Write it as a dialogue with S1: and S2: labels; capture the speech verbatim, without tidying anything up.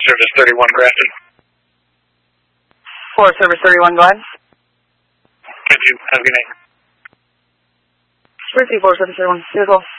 S1: Service thirty-one, Grafton.
S2: Forest Service thirty-one, go ahead.
S1: Thank you. Have a good night.
S2: Receive Forest Service thirty-one. See you as well.